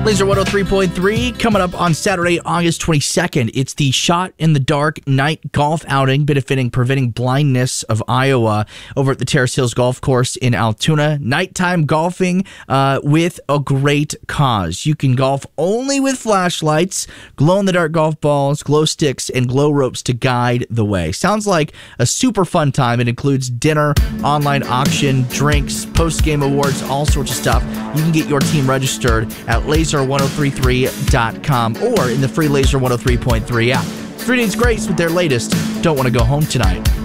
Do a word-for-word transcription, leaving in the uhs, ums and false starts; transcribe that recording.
Laser one oh three point three coming up on Saturday, August twenty-second. It's the Shot in the Dark night golf outing benefiting Preventing Blindness of Iowa over at the Terrace Hills Golf Course in Altoona. Nighttime golfing uh, with a great cause. You can golf only with flashlights, glow-in-the-dark golf balls, glow sticks, and glow ropes to guide the way. Sounds like a super fun time. It includes dinner, online auction, drinks, post-game awards, all sorts of stuff. You can get your team registered at laser one oh three three dot com or in the free Laser one oh three point three app. Greetings, Grace, with their latest Don't Want to Go Home Tonight.